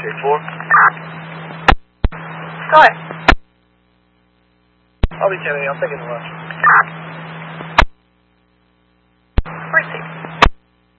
8-4. Go ahead. I'll be 10-8. I'm taking the left.